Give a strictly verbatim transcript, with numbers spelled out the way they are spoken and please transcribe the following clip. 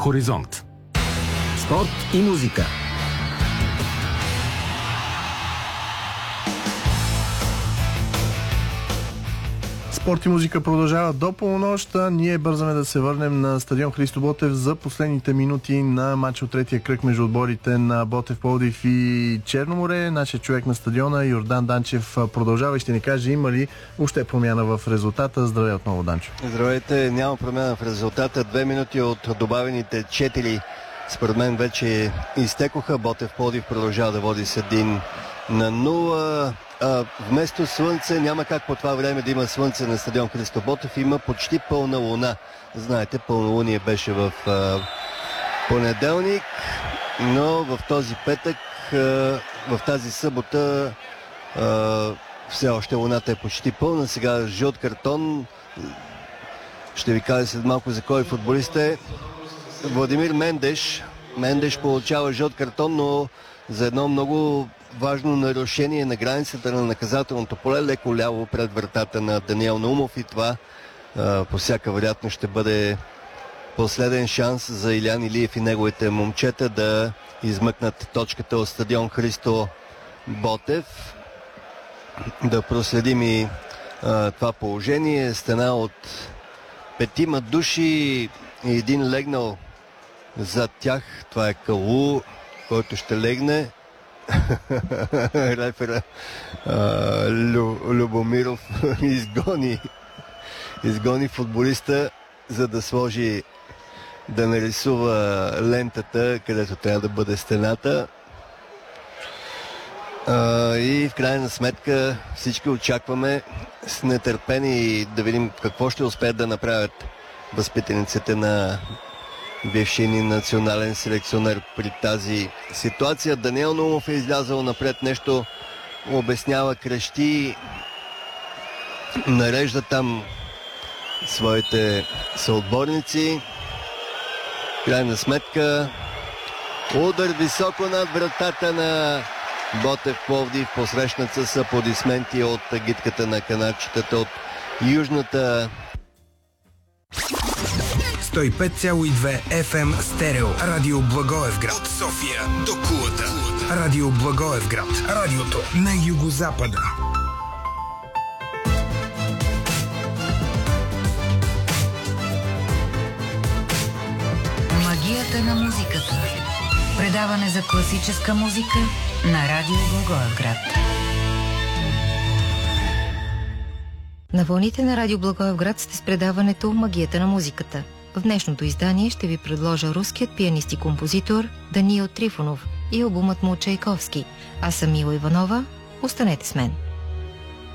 Хоризонт. Спорт и музика. Спорт и музика продължава до полунощ. Ние бързаме да се върнем на стадион Христо Ботев за последните минути на матч от третия кръг между отборите на Ботев Пловдив и Черноморе. Нашият човек на стадиона Йордан Данчев продължава и ще ни каже има ли още промяна в резултата. Здравей отново, Данчо. Здравейте, няма промяна в резултата. Две минути от добавените четири според мен вече изтекоха. Ботев Пловдив продължава да води с един на нула. А, вместо слънце, няма как по това време да има слънце на стадион Христо Ботев, има почти пълна луна. Знаете, пълнолуние беше в а, понеделник, но в този петък, а, в тази събота а, все още луната е почти пълна. Сега жълт картон, ще ви кажа след малко за кой футболист е. Владимир Мендеш. Мендеш получава жълт картон, но за едно много важно нарушение на границата на наказателното поле, леко ляво пред вратата на Даниел Наумов, и това а, по всяка вероятност ще бъде последен шанс за Илян Илиев и неговите момчета да измъкнат точката от стадион Христо Ботев. Да проследим и а, това положение. Стена от петима души и един легнал зад тях. Това е Калу, който ще легне. Рефера Лю, Любомиров изгони изгони футболиста, за да сложи, да нарисува лентата, където трябва да бъде стената. А, и в крайна сметка всички очакваме с нетърпение да видим какво ще успеят да направят възпитаниците на бившия ни национален селекционер при тази ситуация. Даниел Наумов е излязъл напред, нещо обяснява, крещи, нарежда там своите съотборници. Крайна сметка удар високо над вратата на Ботев Пловдив, посрещнат с аплодисменти от гидката на канадчетата от Южната. сто и пет цяло и две еф ем стерео. Радио Благоевград. От София до Кулата. Радио Благоевград. Радиото на югозапада. Магията на музиката. Предаване за класическа музика на Радио Благоевград. На вълните на Радио Благоевград сте с предаването Магията на музиката. В днешното издание ще ви предложа руският пианист и композитор Даниил Трифонов и албумът му Чайковски. Аз съм Мила Иванова. Останете с мен.